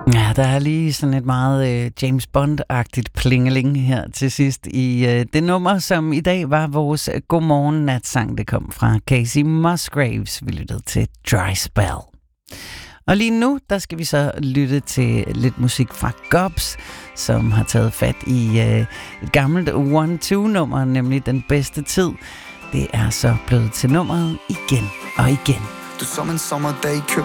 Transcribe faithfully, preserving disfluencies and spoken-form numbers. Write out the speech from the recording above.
Ja, der er lige sådan et meget øh, James Bond-agtigt plingeling her til sidst i øh, det nummer, som i dag var vores Godmorgen Natsang. Det kom fra Casey Musgraves. Vi lyttede til Dry Spell. Og lige nu, der skal vi så lytte til lidt musik fra Gobs, som har taget fat i øh, et gammelt one-two-nummer, nemlig Den Bedste Tid. Det er så blevet til nummeret igen og igen. Du som en sommerdag køb